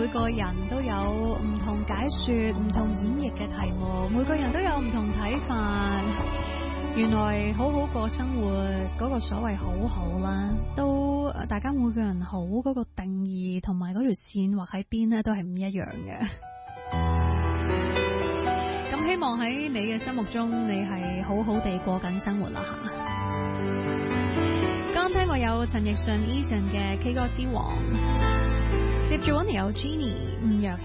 每個人都有唔同解說、唔同演繹嘅題目，每個人都有唔同睇法。原來好好過生活嗰個所謂好好啦，都大家每個人好嗰個定義同埋嗰條線畫喺邊呢，都係唔一樣嘅。咁希望喺你嘅心目中，你係好好地過緊生活啦吓。剛聽過有陳奕迅 Eason 嘅 K 歌之王，接住揾嚟有 Jenny 吳若